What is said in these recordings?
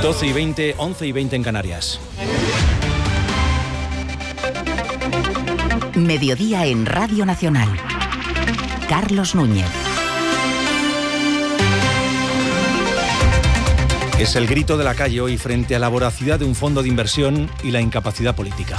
12:20, 11:20 en Canarias. Mediodía en Radio Nacional. Carlos Núñez. Es el grito de la calle hoy frente a la voracidad de un fondo de inversión y la incapacidad política.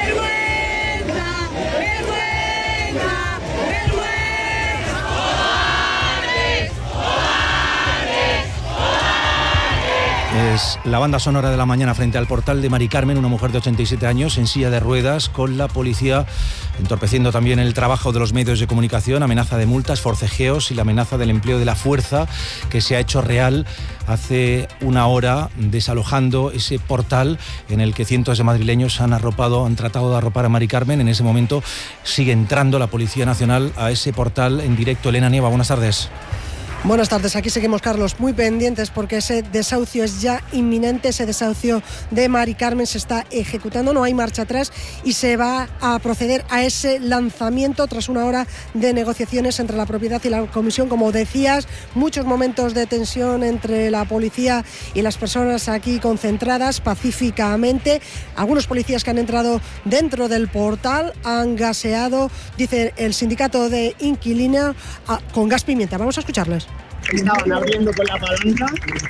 Es la banda sonora de la mañana frente al portal de Mari Carmen, una mujer de 87 años en silla de ruedas, con la policía entorpeciendo también el trabajo de los medios de comunicación, amenaza de multas, forcejeos y la amenaza del empleo de la fuerza que se ha hecho real hace una hora, desalojando ese portal en el que cientos de madrileños han tratado de arropar a Mari Carmen. En ese momento sigue entrando la Policía Nacional a ese portal en directo. Elena Nieva, buenas tardes. Buenas tardes, aquí seguimos, Carlos, muy pendientes porque ese desahucio es ya inminente, ese desahucio de Mari Carmen se está ejecutando, no hay marcha atrás y se va a proceder a ese lanzamiento tras una hora de negociaciones entre la propiedad y la comisión. Como decías, muchos momentos de tensión entre la policía y las personas aquí concentradas pacíficamente. Algunos policías que han entrado dentro del portal han gaseado, dice el sindicato de inquilinos, con gas pimienta. Vamos a escucharles. Estaban abriendo con la palanca,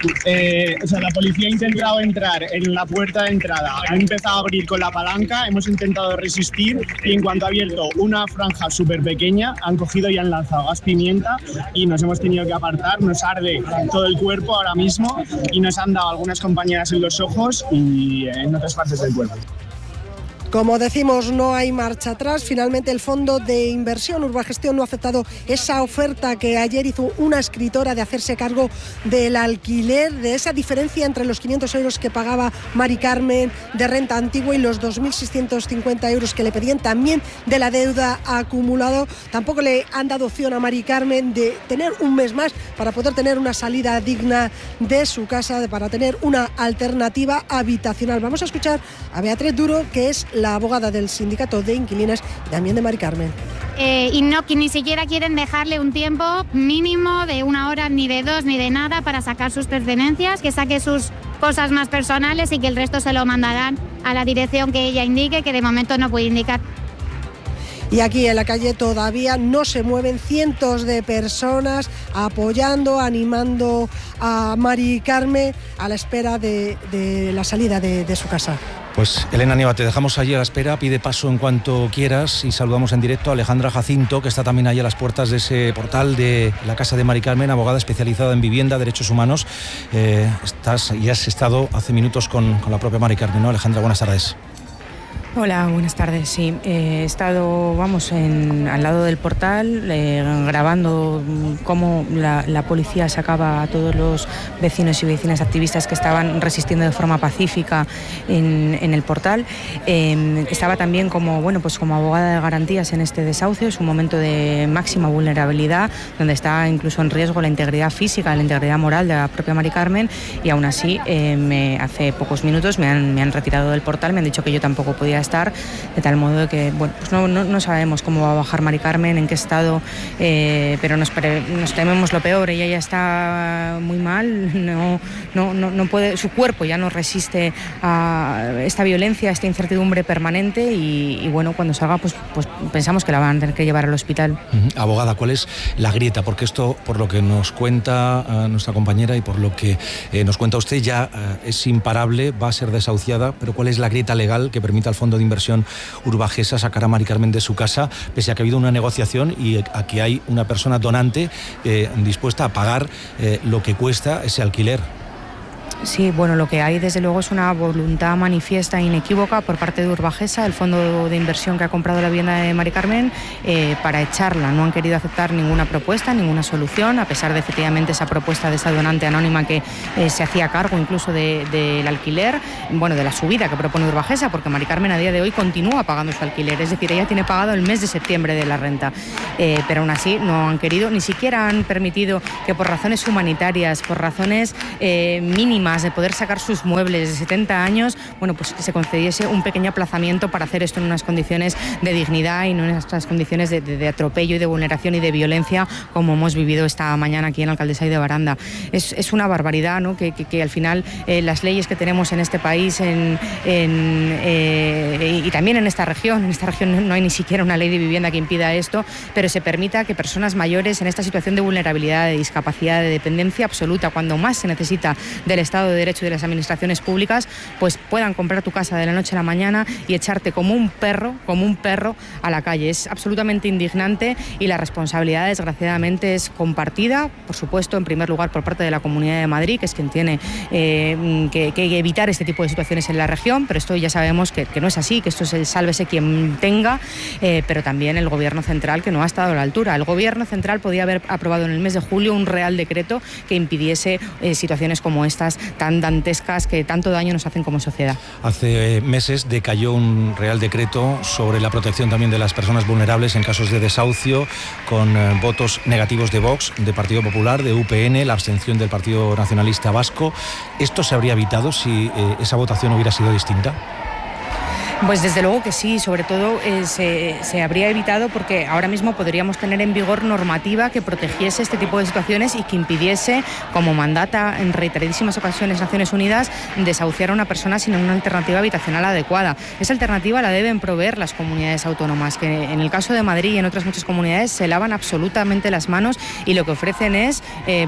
la policía ha intentado entrar en la puerta de entrada, ha empezado a abrir con la palanca, hemos intentado resistir y en cuanto ha abierto una franja súper pequeña, han cogido y han lanzado gas pimienta y nos hemos tenido que apartar, nos arde todo el cuerpo ahora mismo y nos han dado algunas compañeras en los ojos y en otras partes del cuerpo. Como decimos, no hay marcha atrás. Finalmente el fondo de inversión Urbagestión no ha aceptado esa oferta que ayer hizo una escritora de hacerse cargo del alquiler, de esa diferencia entre los 500 euros que pagaba Mari Carmen de renta antigua y los 2.650 euros que le pedían también de la deuda acumulado. Tampoco le han dado opción a Mari Carmen de tener un mes más para poder tener una salida digna de su casa, para tener una alternativa habitacional. Vamos a escuchar a Beatriz Duro, que es la abogada del sindicato de inquilinas y también de Mari Carmen. Y no, que ni siquiera quieren dejarle un tiempo mínimo de 1 hora, ni de 2, ni de nada para sacar sus pertenencias, que saque sus cosas más personales y que el resto se lo mandarán a la dirección que ella indique, que de momento no puede indicar. Y aquí en la calle todavía no se mueven cientos de personas apoyando, animando a Mari Carmen a la espera de la salida de su casa. Pues Elena Nieva, te dejamos allí a la espera, pide paso en cuanto quieras y saludamos en directo a Alejandra Jacinto, que está también ahí a las puertas de ese portal de la casa de Mari Carmen, abogada especializada en vivienda, derechos humanos. Estás y has estado hace minutos con la propia Mari Carmen, ¿no? Alejandra, buenas tardes. Hola, buenas tardes. Sí, he estado, al lado del portal, grabando cómo la policía sacaba a todos los vecinos y vecinas activistas que estaban resistiendo de forma pacífica en el portal. Estaba también como abogada de garantías en este desahucio. Es un momento de máxima vulnerabilidad, donde está incluso en riesgo la integridad física, la integridad moral de la propia Mari Carmen, y aún así, hace pocos minutos me han retirado del portal, me han dicho que yo tampoco podía estar, de tal modo de que no sabemos cómo va a bajar Mari Carmen, en qué estado, pero nos tememos lo peor. Ella ya está muy mal, no puede, su cuerpo ya no resiste a esta violencia, a esta incertidumbre permanente y cuando salga pues pensamos que la van a tener que llevar al hospital. Abogada, ¿cuál es la grieta? Porque esto, por lo que nos cuenta nuestra compañera y por lo que nos cuenta usted, ya es imparable, va a ser desahuciada, pero ¿cuál es la grieta legal que permite al Fondo de Inversión Urbagesa sacar a Mari Carmen de su casa, pese a que ha habido una negociación y a que hay una persona donante dispuesta a pagar lo que cuesta ese alquiler? Sí, lo que hay desde luego es una voluntad manifiesta e inequívoca por parte de Urbagesa, el fondo de inversión que ha comprado la vivienda de Mari Carmen, para echarla. No han querido aceptar ninguna propuesta, ninguna solución, a pesar de efectivamente esa propuesta de esa donante anónima que se hacía cargo incluso del alquiler, de la subida que propone Urbagesa, porque Mari Carmen a día de hoy continúa pagando su alquiler, es decir, ella tiene pagado el mes de septiembre de la renta, pero aún así no han querido, ni siquiera han permitido que por razones humanitarias, por razones mínimas mínimas, de poder sacar sus muebles, de 70 años, bueno, pues que se concediese un pequeño aplazamiento para hacer esto en unas condiciones de dignidad y no en estas condiciones de atropello y de vulneración y de violencia como hemos vivido esta mañana aquí en Alcaldesa y de Baranda. Es una barbaridad, ¿no? que al final las leyes que tenemos en este país y también en esta región no hay ni siquiera una ley de vivienda que impida esto, pero se permita que personas mayores en esta situación de vulnerabilidad, de discapacidad, de dependencia absoluta, cuando más se necesita del Estado de Derecho y de las administraciones públicas, pues puedan comprar tu casa de la noche a la mañana y echarte como un perro a la calle. Es absolutamente indignante y la responsabilidad, desgraciadamente, es compartida, por supuesto, en primer lugar por parte de la Comunidad de Madrid, que es quien tiene que evitar este tipo de situaciones en la región, pero esto ya sabemos que no es así, que esto es el sálvese quien tenga, pero también el Gobierno central, que no ha estado a la altura. El Gobierno central podía haber aprobado en el mes de julio un Real Decreto que impidiese situaciones como estas tan dantescas que tanto daño nos hacen como sociedad. Hace meses decayó un Real Decreto sobre la protección también de las personas vulnerables en casos de desahucio, con votos negativos de Vox, de Partido Popular, de UPN, la abstención del Partido Nacionalista Vasco. ¿Esto se habría evitado si esa votación hubiera sido distinta? Pues desde luego que sí, sobre todo se habría evitado porque ahora mismo podríamos tener en vigor normativa que protegiese este tipo de situaciones y que impidiese, como mandata en reiteradísimas ocasiones Naciones Unidas, desahuciar a una persona sin una alternativa habitacional adecuada. Esa alternativa la deben proveer las comunidades autónomas, que en el caso de Madrid y en otras muchas comunidades se lavan absolutamente las manos y lo que ofrecen es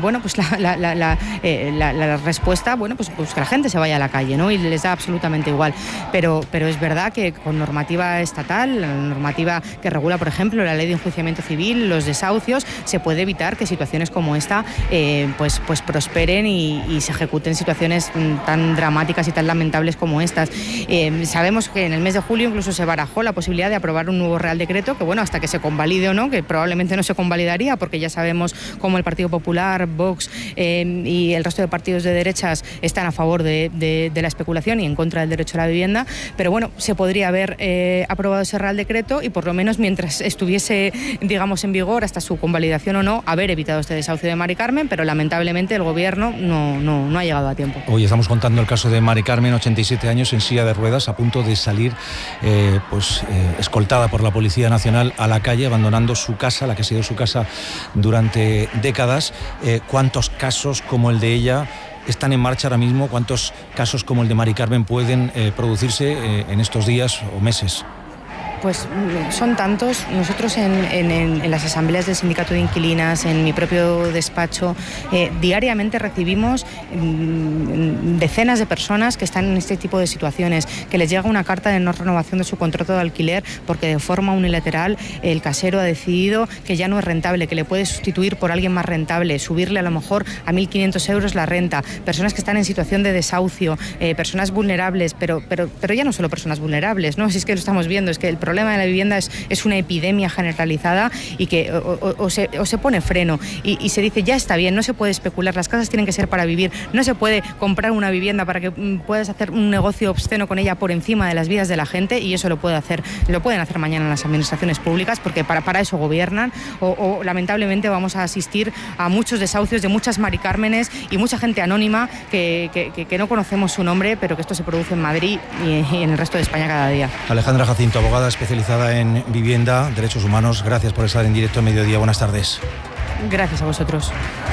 la respuesta, pues que la gente se vaya a la calle, ¿no? Y les da absolutamente igual. Pero es verdad que con normativa estatal, la normativa que regula, por ejemplo, la ley de enjuiciamiento civil, los desahucios, se puede evitar que situaciones como esta pues prosperen y se ejecuten situaciones tan dramáticas y tan lamentables como estas. Sabemos que en el mes de julio incluso se barajó la posibilidad de aprobar un nuevo Real Decreto, que bueno, hasta que se convalide o no, que probablemente no se convalidaría, porque ya sabemos cómo el Partido Popular, Vox y el resto de partidos de derechas están a favor de la especulación y en contra del derecho a la vivienda, pero bueno, se podría haber aprobado ese Real Decreto y por lo menos mientras estuviese, digamos, en vigor, hasta su convalidación o no, haber evitado este desahucio de Mari Carmen, pero lamentablemente el Gobierno no ha llegado a tiempo. Hoy estamos contando el caso de Mari Carmen, 87 años, en silla de ruedas, a punto de salir escoltada por la Policía Nacional a la calle, abandonando su casa, la que ha sido su casa durante décadas. ¿Cuántos casos como el de ella están en marcha ahora mismo? ¿Cuántos casos como el de Mari Carmen pueden producirse en estos días o meses? Pues son tantos. Nosotros en las asambleas del sindicato de inquilinas, en mi propio despacho, diariamente recibimos decenas de personas que están en este tipo de situaciones, que les llega una carta de no renovación de su contrato de alquiler porque de forma unilateral el casero ha decidido que ya no es rentable, que le puede sustituir por alguien más rentable, subirle a lo mejor a 1.500 euros la renta, personas que están en situación de desahucio, personas vulnerables, pero ya no solo personas vulnerables, ¿no? Si es que lo estamos viendo, es que el problema de la vivienda es una epidemia generalizada y que o se pone freno y se dice ya está bien, no se puede especular, las casas tienen que ser para vivir, no se puede comprar una vivienda para que puedas hacer un negocio obsceno con ella por encima de las vidas de la gente, y eso lo pueden hacer mañana las administraciones públicas, porque para eso gobiernan, o lamentablemente vamos a asistir a muchos desahucios de muchas Mari Cármenes y mucha gente anónima que no conocemos su nombre, pero que esto se produce en Madrid y en el resto de España cada día. Alejandra Jacinto, abogada especializada en vivienda, derechos humanos, gracias por estar en directo en Mediodía. Buenas tardes. Gracias a vosotros.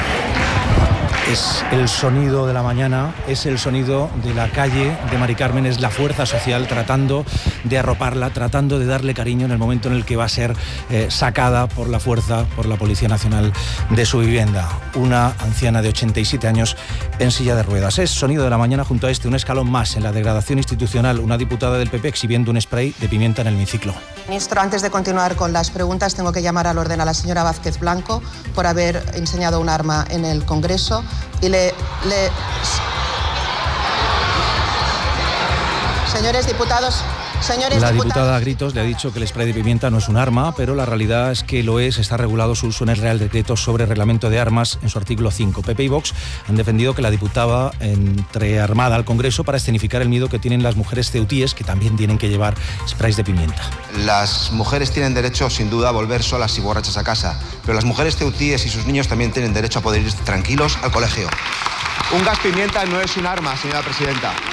Es el sonido de la mañana, es el sonido de la calle de Mari Carmen, es la fuerza social tratando de arroparla, tratando de darle cariño en el momento en el que va a ser sacada por la fuerza, por la Policía Nacional de su vivienda. Una anciana de 87 años en silla de ruedas. Es sonido de la mañana junto a un escalón más en la degradación institucional, una diputada del PP exhibiendo un spray de pimienta en el hemiciclo. Ministro, antes de continuar con las preguntas, tengo que llamar al orden a la señora Vázquez Blanco por haber enseñado un arma en el Congreso. Y señores diputados, la diputada a gritos le ha dicho que el spray de pimienta no es un arma, pero la realidad es que lo es. Está regulado su uso en el Real Decreto sobre reglamento de armas en su artículo 5. PP y Vox han defendido que la diputada entre armada al Congreso para escenificar el miedo que tienen las mujeres ceutíes, que también tienen que llevar sprays de pimienta. Las mujeres tienen derecho, sin duda, a volver solas y borrachas a casa, pero las mujeres ceutíes y sus niños también tienen derecho a poder ir tranquilos al colegio. Un gas pimienta no es un arma, señora presidenta.